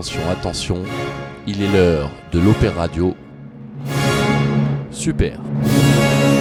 attention, il est l'heure de l'Opéra Radio. Super.